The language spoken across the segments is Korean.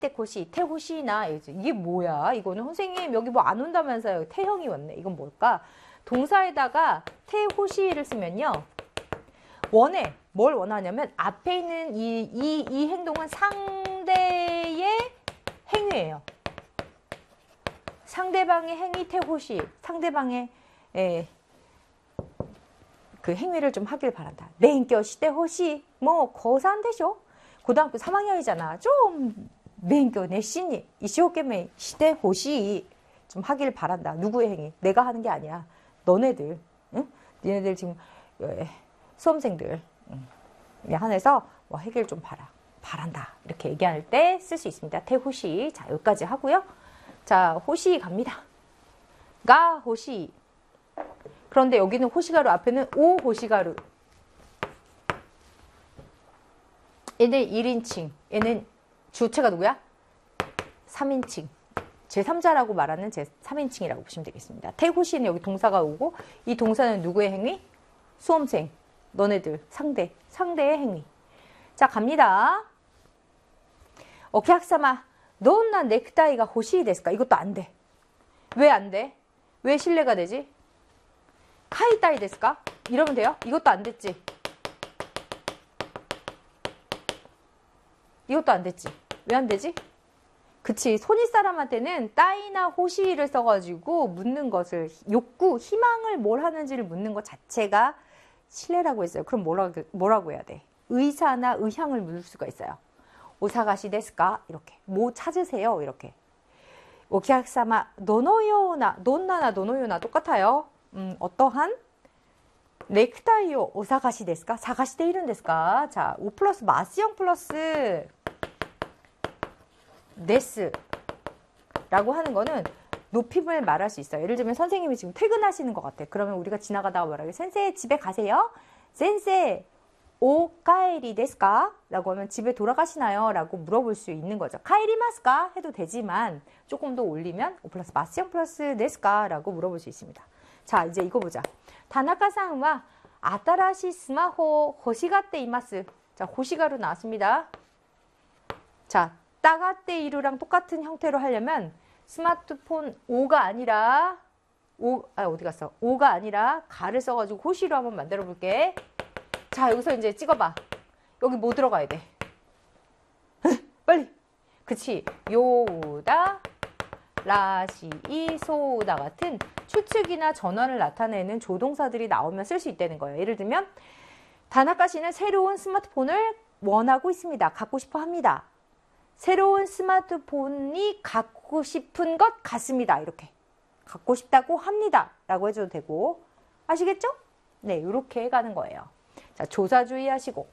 태호시, 태호시나 이게 뭐야? 이거는 선생님 여기 뭐 안 온다면서요? 태형이 왔네. 이건 뭘까? 동사에다가 태호시를 쓰면요. 원해. 뭘 원하냐면 앞에 있는 이 행동은 상대의 행위예요. 상대방의 행위 태호시. 상대방의 그 행위를 좀 하길 바란다.勉強してほしい. 뭐 고3でしょ? 고등학교 3학년이잖아. 좀 勉強熱心に 一生懸命してほしい. 좀 하길 바란다. 누구의 행위? 내가 하는 게 아니야. 너네들. 응? 니네들 지금 수험생들 한해서 뭐 해결 좀 바란다. 이렇게 얘기할 때 쓸 수 있습니다. 태호시. 자, 여기까지 하고요. 자, 호시 갑니다. 가 호시. 그런데 여기는 호시가루 앞에는 오 호시가루. 얘는 1인칭. 얘는 주체가 누구야? 3인칭. 제3자라고 말하는 제3인칭이라고 보시면 되겠습니다. 태호시는 여기 동사가 오고 이 동사는 누구의 행위? 수험생. 너네들. 상대의 행위. 자, 갑니다. 오키학사마, 돈나 넥타이가 호시 데스까? 이것도 안 돼. 왜 안 돼? 왜 신뢰가 되지? 카이타이 데스까? 이러면 돼요? 이것도 안 됐지. 이것도 안 됐지. 왜 안 되지? 그치. 손윗 사람한테는 따이나 호시를 써가지고 묻는 것을, 욕구, 희망을 뭘 하는지를 묻는 것 자체가 신뢰라고 했어요. 그럼 뭐라고 해야 돼? 의사나 의향을 묻을 수가 있어요. 오사가시 데스까? 이렇게. 뭐 찾으세요? 이렇게. 오키학사마, 노노요나, 돈나나 노노요나 똑같아요. 어떠한? 넥타이요, 오사가시 데스까? 사가시 데 이른 데스까? 자, 오 플러스 마스형 플러스 데스 라고 하는 거는 높임을 말할 수 있어요. 예를 들면 선생님이 지금 퇴근하시는 것 같아. 그러면 우리가 지나가다가 뭐라고 센세 집에 가세요? 센세 오카에리 데스까? 라고 하면 집에 돌아가시나요? 라고 물어볼 수 있는 거죠. 카에리마스까? 해도 되지만 조금 더 올리면 오 플러스 마스형 플러스 데스까? 라고 물어볼 수 있습니다. 자, 이제 이거 보자. 다나카さんは 아따라시 스마호 호시가떼 이마스. 자, 호시가루 나왔습니다. 자, 따가떼 이루랑 똑같은 형태로 하려면 스마트폰 5가 아니라 어디 갔어? 5가 아니라 가를 써가지고 호시로 한번 만들어 볼게. 자, 여기서 이제 찍어봐. 여기 뭐 들어가야 돼? 빨리. 그치? 요다, 라시, 이, 소다 같은 추측이나 전환을 나타내는 조동사들이 나오면 쓸 수 있다는 거예요. 예를 들면 다나카 씨는 새로운 스마트폰을 원하고 있습니다. 갖고 싶어 합니다. 새로운 스마트폰이 갖고 싶은 것 같습니다. 이렇게. 갖고 싶다고 합니다. 라고 해줘도 되고. 아시겠죠? 네, 이렇게 가는 거예요. 자, 조사 주의하시고.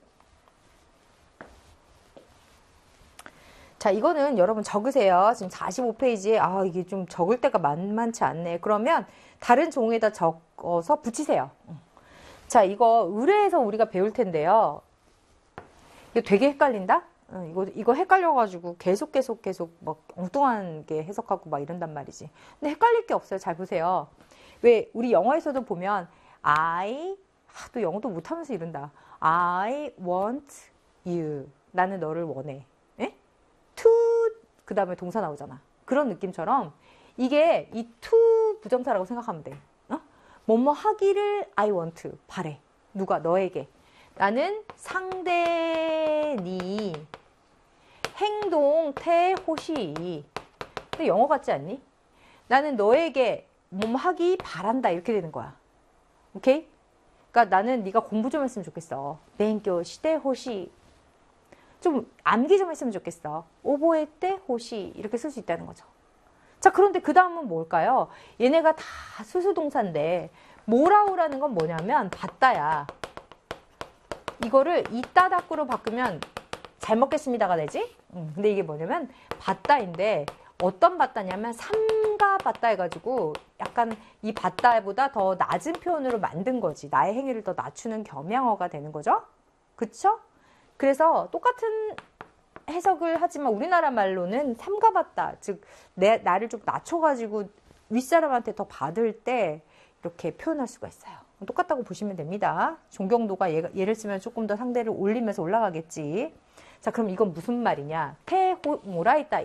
자, 이거는 여러분 적으세요. 지금 45페이지에 이게 좀 적을 때가 만만치 않네. 그러면 다른 종이에다 적어서 붙이세요. 자, 이거 의뢰에서 우리가 배울 텐데요. 이거 되게 헷갈린다? 이거 헷갈려가지고 계속 막 엉뚱하게 해석하고 막 이런단 말이지. 근데 헷갈릴 게 없어요. 잘 보세요. 왜 우리 영어에서도 보면 또 영어도 못하면서 이런다. I want you. 나는 너를 원해. 에? to 그 다음에 동사 나오잖아. 그런 느낌처럼 이게 이 to 부정사라고 생각하면 돼. 뭐뭐 하기를 I want. 바래. 누가? 너에게. 나는 상대니 행동 태호시. 근데 영어 같지 않니? 나는 너에게 뭐뭐 하기 바란다. 이렇게 되는 거야. 오케이? 그러니까 나는 네가 공부 좀 했으면 좋겠어. 勉強してほしい. 좀 암기 좀 했으면 좋겠어. 오보에때 호시. 이렇게 쓸 수 있다는 거죠. 자, 그런데 그 다음은 뭘까요? 얘네가 다 수수동사인데 뭐라오라는 건 뭐냐면 받다야. 이거를 이따 닦으로 바꾸면 잘 먹겠습니다가 되지? 근데 이게 뭐냐면 받다인데 어떤 받다냐면 삼가 받다 해가지고 약간 이 받다보다 더 낮은 표현으로 만든 거지. 나의 행위를 더 낮추는 겸양어가 되는 거죠. 그쵸? 그래서 똑같은 해석을 하지만 우리나라 말로는 삼가 받다, 즉 나를 좀 낮춰가지고 윗사람한테 더 받을 때 이렇게 표현할 수가 있어요. 똑같다고 보시면 됩니다. 존경도가 얘를 쓰면 조금 더 상대를 올리면서 올라가겠지. 자, 그럼 이건 무슨 말이냐? 뭐라 했다?